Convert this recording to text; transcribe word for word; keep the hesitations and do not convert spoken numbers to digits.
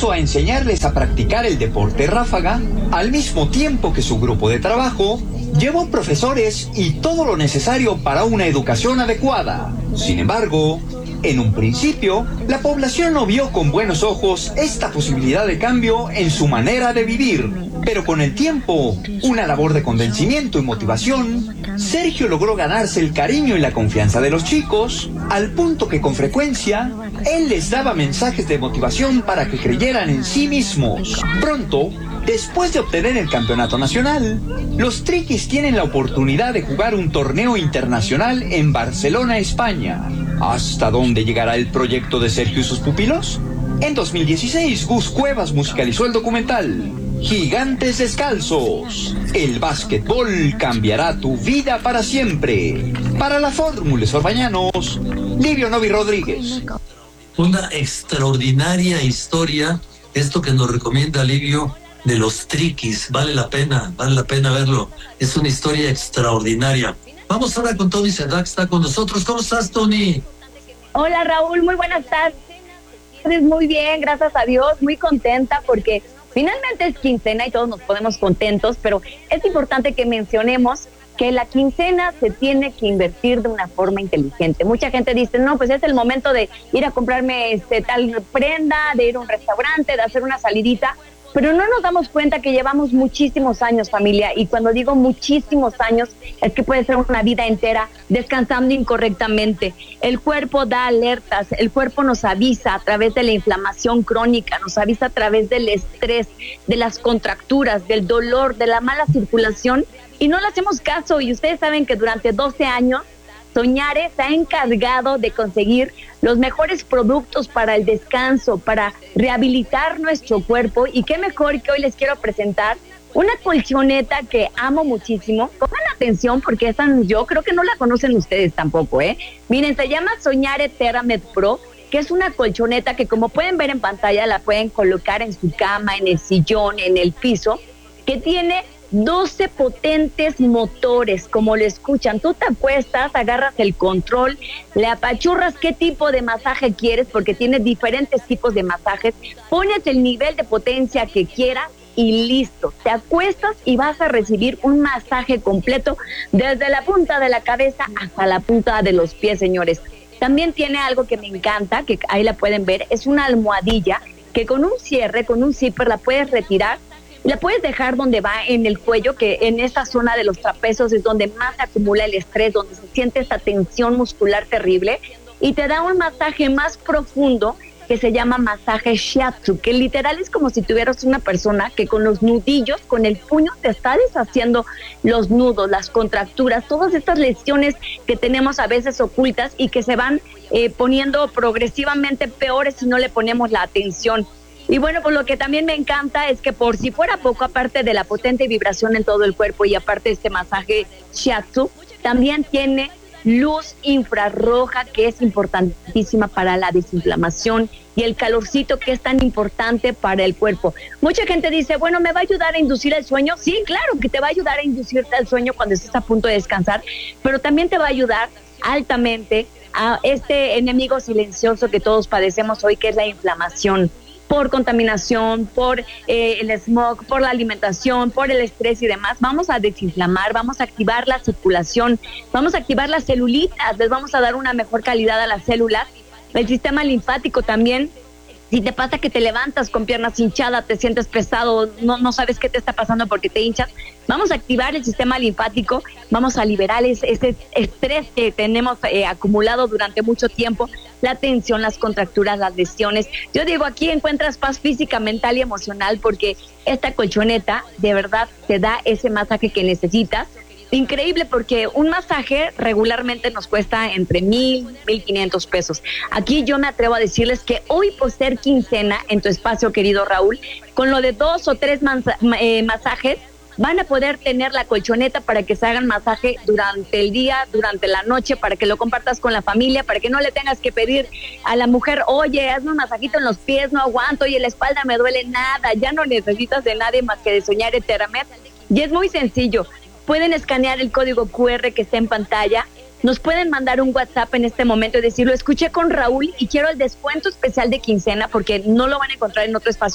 dispuso a enseñarles a practicar el deporte ráfaga, al mismo tiempo que su grupo de trabajo llevó profesores y todo lo necesario para una educación adecuada. Sin embargo, en un principio, la población no vio con buenos ojos esta posibilidad de cambio en su manera de vivir. Pero con el tiempo, una labor de convencimiento y motivación, Sergio logró ganarse el cariño y la confianza de los chicos, al punto que con frecuencia, él les daba mensajes de motivación para que creyeran en sí mismos. Pronto, después de obtener el campeonato nacional, los Triquis tienen la oportunidad de jugar un torneo internacional en Barcelona, España. ¿Hasta dónde llegará el proyecto de Sergio y sus pupilos? En dos mil dieciséis, Gus Cuevas musicalizó el documental Gigantes Descalzos. El básquetbol cambiará tu vida para siempre. Para la Fórmula Orbañanos, Livio Novi Rodríguez. Una extraordinaria historia, esto que nos recomienda Livio, de los Triquis. Vale la pena, vale la pena verlo. Es una historia extraordinaria. Vamos ahora con Tony Sedac, está con nosotros. ¿Cómo estás, Tony? Hola, Raúl, muy buenas tardes. Muy bien, gracias a Dios, muy contenta porque finalmente es quincena y todos nos ponemos contentos, pero es importante que mencionemos que la quincena se tiene que invertir de una forma inteligente. Mucha gente dice, no, pues es el momento de ir a comprarme este, tal prenda, de ir a un restaurante, de hacer una salidita, pero no nos damos cuenta que llevamos muchísimos años, familia, y cuando digo muchísimos años, es que puede ser una vida entera descansando incorrectamente. El cuerpo da alertas, el cuerpo nos avisa a través de la inflamación crónica, nos avisa a través del estrés, de las contracturas, del dolor, de la mala circulación, y no le hacemos caso. Y ustedes saben que durante doce años, Soñare se ha encargado de conseguir los mejores productos para el descanso, para rehabilitar nuestro cuerpo, y qué mejor que hoy les quiero presentar una colchoneta que amo muchísimo. Pongan atención porque esta yo creo que no la conocen ustedes tampoco, ¿eh? Miren, se llama Soñare TerraMed Pro, que es una colchoneta que, como pueden ver en pantalla, la pueden colocar en su cama, en el sillón, en el piso, que tiene doce potentes motores, como lo escuchan. Tú te acuestas, agarras el control, le apachurras qué tipo de masaje quieres, porque tiene diferentes tipos de masajes, pones el nivel de potencia que quieras y listo. Te acuestas y vas a recibir un masaje completo desde la punta de la cabeza hasta la punta de los pies, señores. También tiene algo que me encanta, que ahí la pueden ver, es una almohadilla que con un cierre, con un zipper la puedes retirar. La puedes dejar donde va, en el cuello, que en esta zona de los trapecios es donde más se acumula el estrés, donde se siente esta tensión muscular terrible, y te da un masaje más profundo que se llama masaje shiatsu, que literal es como si tuvieras una persona que con los nudillos, con el puño, te está deshaciendo los nudos, las contracturas, todas estas lesiones que tenemos a veces ocultas y que se van eh, poniendo progresivamente peores si no le ponemos la atención. Y bueno, pues lo que también me encanta es que, por si fuera poco, aparte de la potente vibración en todo el cuerpo y aparte de este masaje shiatsu, también tiene luz infrarroja, que es importantísima para la desinflamación, y el calorcito, que es tan importante para el cuerpo. Mucha gente dice, bueno, ¿me va a ayudar a inducir el sueño? Sí, claro que te va a ayudar a inducirte el sueño cuando estés a punto de descansar, pero también te va a ayudar altamente a este enemigo silencioso que todos padecemos hoy, que es la inflamación, por contaminación, por eh, el smog, por la alimentación, por el estrés y demás. Vamos a desinflamar, vamos a activar la circulación, vamos a activar las celulitas, les vamos a dar una mejor calidad a las células. El sistema linfático también. Si te pasa que te levantas con piernas hinchadas, te sientes pesado, no, no sabes qué te está pasando porque te hinchas, vamos a activar el sistema linfático, vamos a liberar ese, ese estrés que tenemos eh, acumulado durante mucho tiempo, la tensión, las contracturas, las lesiones. Yo digo, aquí encuentras paz física, mental y emocional, porque esta colchoneta de verdad te da ese masaje que necesitas. Increíble, porque un masaje regularmente nos cuesta entre mil, mil quinientos pesos. Aquí yo me atrevo a decirles que hoy, por ser quincena en tu espacio, querido Raúl, con lo de dos o tres masa- eh, masajes, van a poder tener la colchoneta para que se hagan masaje durante el día, durante la noche, para que lo compartas con la familia, para que no le tengas que pedir a la mujer, oye, hazme un masajito en los pies, no aguanto, oye, la espalda me duele, nada. Ya no necesitas de nadie más que de Soñare TerraMed. Y es muy sencillo. Pueden escanear el código cu erre que está en pantalla, nos pueden mandar un WhatsApp en este momento y decir, lo escuché con Raúl y quiero el descuento especial de quincena, porque no lo van a encontrar en otro espacio